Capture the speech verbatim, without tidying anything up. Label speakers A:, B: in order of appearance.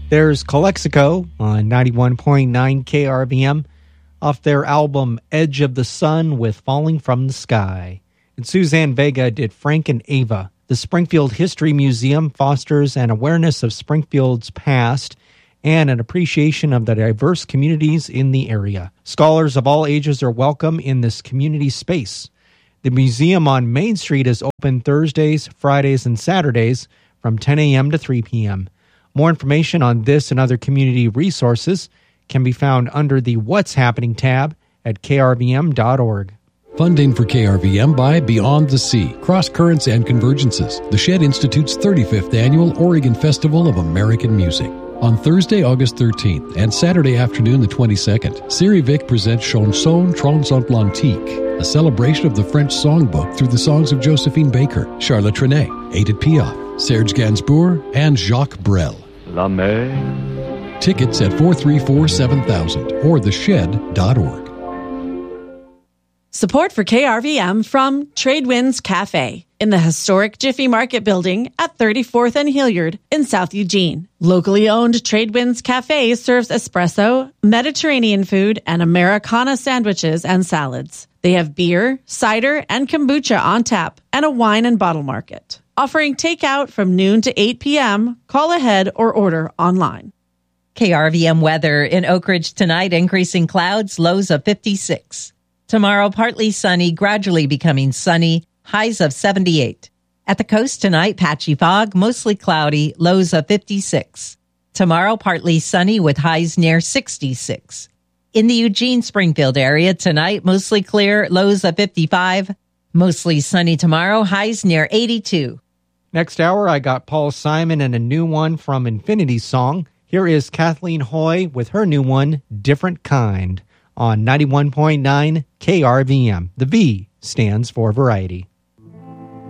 A: There's Calexico on ninety-one point nine K R V M off their album Edge of the Sun with Falling from the Sky. And Suzanne Vega did Frank and Ava. The Springfield History Museum fosters an awareness of Springfield's past and an appreciation of the diverse communities in the area. Scholars of all ages are welcome in this community space. The museum on Main Street is open Thursdays, Fridays, and Saturdays from ten a.m. to three p.m. More information on this and other community resources can be found under the What's Happening tab at k r v m dot org.
B: Funding for K R V M by Beyond the Sea, Cross Currents and Convergences, the Shed Institute's thirty-fifth Annual Oregon Festival of American Music. On Thursday, August thirteenth and Saturday afternoon, the twenty-second, Siri Vic presents Chanson Transatlantique, a celebration of the French songbook through the songs of Josephine Baker, Charlotte Trenet, Edith Piaf, Serge Gainsbourg, and Jacques Brel.
C: La mer.
B: Tickets at four three four, seven thousand or the shed dot org.
D: Support for K R V M from Tradewinds Cafe in the historic Jiffy Market Building at thirty-fourth and Hilliard in South Eugene. Locally owned Tradewinds Cafe serves espresso, Mediterranean food, and Americana sandwiches and salads. They have beer, cider, and kombucha on tap and a wine and bottle market. Offering takeout from noon to eight p.m., call ahead or order online.
E: K R V M weather in Oak Ridge tonight, increasing clouds, lows of fifty-six. Tomorrow, partly sunny, gradually becoming sunny, highs of seventy-eight. At the coast tonight, patchy fog, mostly cloudy, lows of fifty-six. Tomorrow, partly sunny with highs near sixty-six. In the Eugene-Springfield area tonight, mostly clear, lows of fifty-five. Mostly sunny tomorrow, highs near eighty-two.
A: Next hour, I got Paul Simon and a new one from Infinity Song. Here is Kathleen Hoy with her new one, Different Kind, on ninety-one point nine K R V M. The V stands for variety.